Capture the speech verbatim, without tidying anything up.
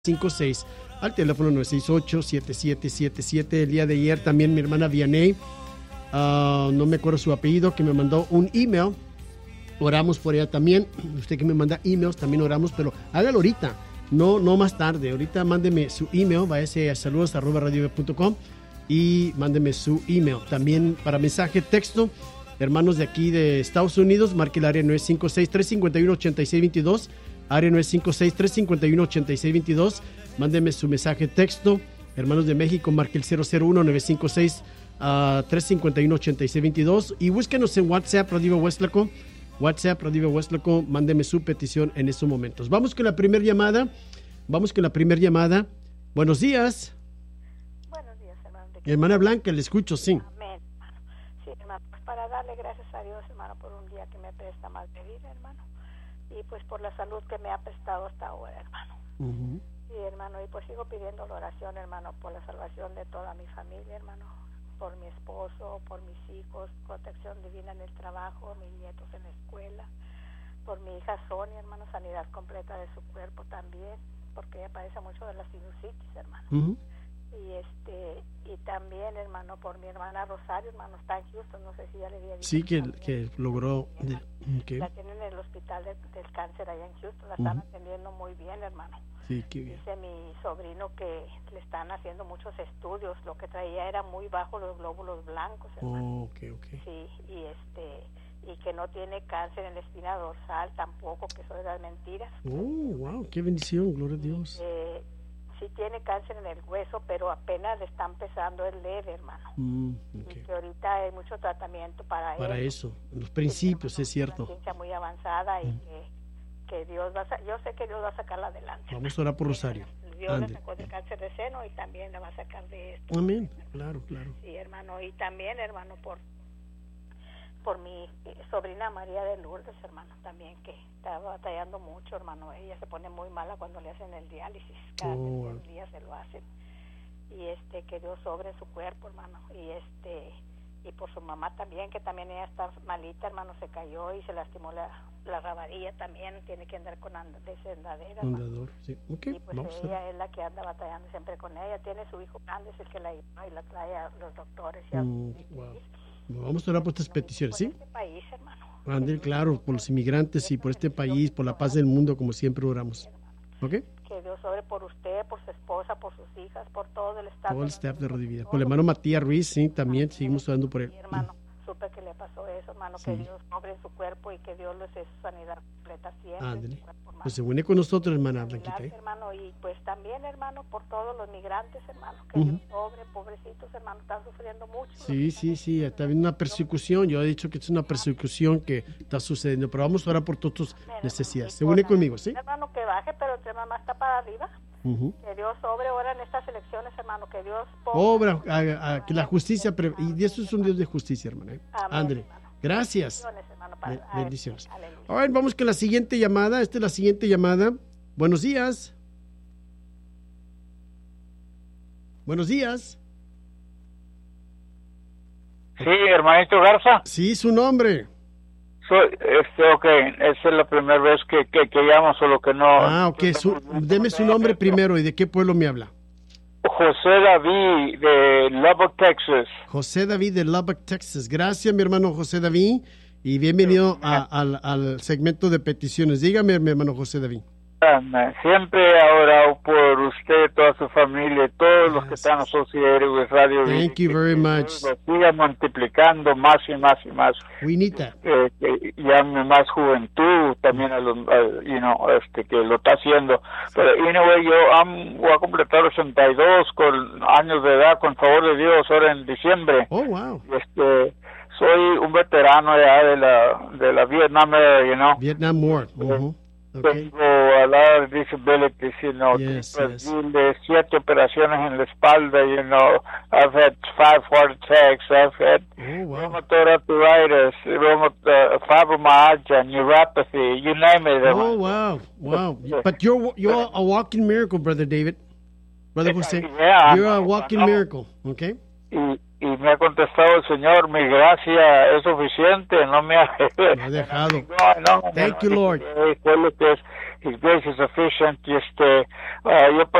cinco seis al teléfono nueve seis ocho, siete siete siete siete. El día de ayer también mi hermana Vianey, uh, no me acuerdo su apellido, que me mandó un email. Oramos por ella también. Usted que me manda emails, también oramos, pero hágalo ahorita, no, no más tarde. Ahorita mándeme su email, váyase a saludos arroba radio punto com y mándeme su email. También para mensaje, texto, hermanos de aquí de Estados Unidos, marque el área nueve cinco seis, tres cinco uno, ocho seis dos dos, área nueve cinco seis, tres cinco uno, ocho seis dos dos. Mándeme su mensaje texto. Hermanos de México, marque el cero cero uno, nueve cinco seis, tres cinco uno, ocho seis dos dos. Y búsquenos en WhatsApp, Radio Hueslaco. WhatsApp, Radio Hueslaco. Mándeme su petición en estos momentos. Vamos con la primera llamada. Vamos con la primera llamada. Buenos días. Buenos días, hermano. Hermana Blanca, le escucho, sí. Amén, hermano. Sí, hermano, pues para darle gracias a Dios, hermano, por un día que me presta más de vida, hermano. Y pues por la salud que me ha prestado hasta ahora, hermano. Uh-huh. Sí, hermano, y pues sigo pidiendo la oración, hermano, por la salvación de toda mi familia, hermano, por mi esposo, por mis hijos, protección divina en el trabajo, mis nietos en la escuela, por mi hija Sonia, hermano, sanidad completa de su cuerpo también, porque ella padece mucho de la sinusitis, hermano. Uh-huh. Y este y también, hermano, por mi hermana Rosario, hermano, está en Houston, no sé si ya le había dicho. Sí, que, que logró. De, okay. La tienen en el hospital de, del cáncer allá en Houston, la están uh-huh. atendiendo muy bien, hermano. Sí, qué bien. Dice mi sobrino que le están haciendo muchos estudios, lo que traía era muy bajo los glóbulos blancos, hermano. Oh, okay, okay. Sí, y este y que no tiene cáncer en la espina dorsal tampoco, que eso eran mentiras. Oh, wow, qué bendición, gloria a Dios. Eh, sí tiene cáncer en el hueso, pero apenas le está empezando el leve, hermano. Mm, okay. Y que ahorita hay mucho tratamiento para, para eso. eso, en los principios, sí, es cierto. Una ciencia muy avanzada y mm. que, que Dios va a, yo sé que Dios va a sacarla adelante. Vamos a orar por Rosario. Dios le sacó del cáncer de seno y también la va a sacar de esto. Amén, claro, claro. Sí, hermano, y también, hermano, por por mi sobrina María de Lourdes, hermano, también que está batallando mucho, hermano. Ella se pone muy mala cuando le hacen el diálisis, cada oh. día se lo hacen. Y este que Dios sobre en su cuerpo, hermano. Y este y por su mamá también, que también ella está malita, hermano, se cayó y se lastimó la, la rabadilla también, tiene que andar con and desandadera. Andador, sí. Okay, y pues vamos ella a... es la que anda batallando siempre con ella. Tiene su hijo grande, es el que la lleva y la trae a los doctores. Y a mm, wow. Vamos a orar por estas peticiones, ¿sí? Por este país, hermano. Andel, claro, por los inmigrantes y por este país, por la paz del mundo, como siempre oramos. ¿Ok? Que Dios sobre por usted, por su esposa, por sus hijas, por todo el staff. Todo el staff de Radio Vida. Por el hermano Matías Ruiz, sí, también seguimos orando por él. Mi hermano, supe que le pasó eso, hermano, sí. Que Dios sobre su cuerpo y que Dios les dé su sanidad completa siempre. Ándale. Pues se une con nosotros, hermana Blanquita. Gracias, hermano, y pues también, hermano, por todos los migrantes, hermano, que uh-huh. Dios sobre, pobrecitos, hermano, están sufriendo mucho. Sí, sí, sí, está habiendo una persecución. Yo he dicho que es una persecución que está sucediendo, pero vamos a orar por todas tus necesidades. Se une conmigo, ¿sí? Hermano, que baje, pero el tema más está para arriba. Uh-huh. Que Dios sobre ahora en estas elecciones, hermano, que Dios ponga... obra, a, a, que la justicia, pre... y Dios es un Dios de justicia, hermano. ¿eh? Ándale, gracias. Bendiciones, hermano, para... Be- bendiciones. A ver, vamos con la siguiente llamada. Esta es la siguiente llamada. Buenos días. Buenos días. Sí, hermanito Garza. Sí, su nombre. Soy, este, ok, esa es la primera vez que, que, que llamo, solo que no... Ah, ok, su, deme su nombre primero y de qué pueblo me habla. José David de Lubbock, Texas. José David de Lubbock, Texas. Gracias, mi hermano José David, y bienvenido a, al, al segmento de peticiones. Dígame, mi hermano José David. Siempre he orado por usted, toda su familia, todos yes. los que están asociados con Radio Vida. Thank you very much. Lo siga multiplicando más y más y más. We need that. Que, que llame más juventud también a los, a, you know, este, que lo está haciendo. Pero, anyway, yo um, voy a completar ochenta y dos con años de edad, con favor de Dios, ahora en diciembre. Oh, wow. Este, soy un veterano ya de la, de la Vietnam, you know. Vietnam War. Uh-huh. Okay. Tengo a la disabilities, you know, yes, yes. de siete operaciones en la espalda, you know, I've had five heart attacks, I've had oh, wow. rheumatoid arthritis, rheumatoid, uh, fibromyalgia, neuropathy, you name it. Oh, wow, wow. But you're, you're a walking miracle, Brother David. Brother Jose, yeah, you're a walking no. miracle, okay? Y, y me ha contestado el Señor, mi gracia es suficiente, no me ha, no ha dejado. No, no, Thank no, you, Lord. Fue lo que es, His grace is sufficient. Y este, uh, yo